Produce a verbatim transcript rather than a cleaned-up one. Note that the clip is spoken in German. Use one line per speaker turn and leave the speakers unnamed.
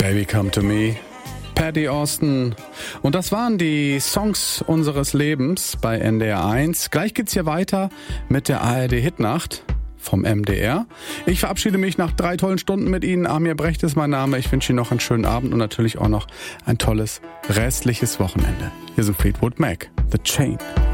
Baby Come to Me, Patty Austin. Und das waren die Songs unseres Lebens bei N D R eins. Gleich geht's hier weiter mit der A R D Hitnacht vom M D R. Ich verabschiede mich nach drei tollen Stunden mit Ihnen. Amir Brecht ist mein Name. Ich wünsche Ihnen noch einen schönen Abend und natürlich auch noch ein tolles restliches Wochenende. Hier sind Fleetwood Mac, The Chain.